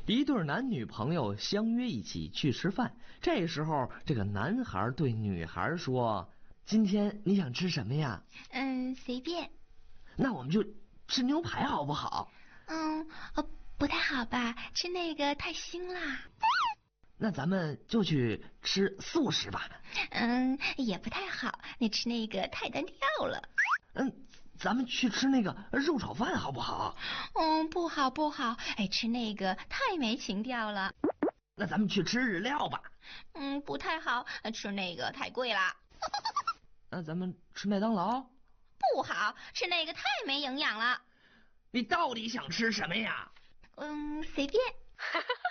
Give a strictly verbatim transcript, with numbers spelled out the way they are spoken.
一对男女朋友相约一起去吃饭，这时候这个男孩对女孩说：“今天你想吃什么呀？”“ 嗯，随便。”“ 那我们就吃牛排好不好？”“ 嗯，呃，不太好吧，吃那个太腥啦。”“ 那咱们就去吃素食吧。”“ 嗯，也不太好，你吃那个太单调了。”“ 嗯，咱们去吃那个肉炒饭好不好？”“ 嗯，不好不好，哎，吃那个太没情调了。”“ 那咱们去吃日料吧。”“ 嗯，不太好，吃那个太贵啦。”“ 那咱们吃麦当劳。”“ 不好，吃那个太没营养了。”“ 你到底想吃什么呀？”“ 嗯，随便。”